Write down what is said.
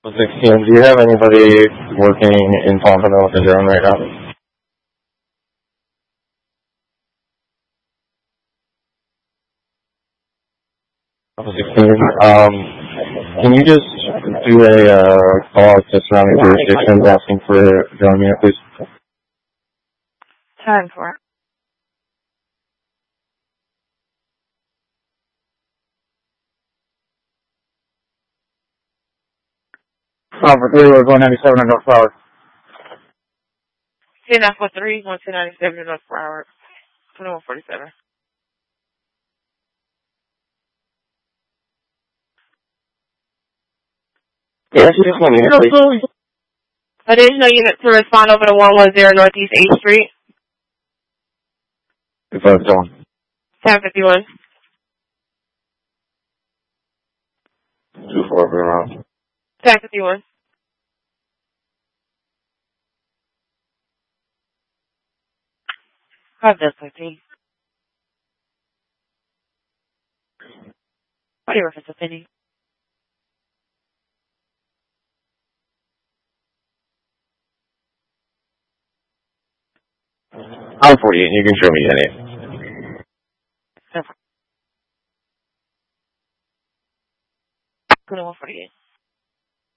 16, do you have anybody working in Pompano with a drone right now? Alpha 16, can you just do a call out to surrounding jurisdictions asking for a drone unit, please? 10-4. Alpha 3, we're going 97 on North Flower. 10 Alpha 3, 1297 North Flower, 2147. Yeah, that's just one unit, please. Additional unit to respond over to 110 Northeast 8th Street. 251. 1051. 241. 1051. Five does 15. Body reference opinion. I'm 48, you can show me your name. 2148.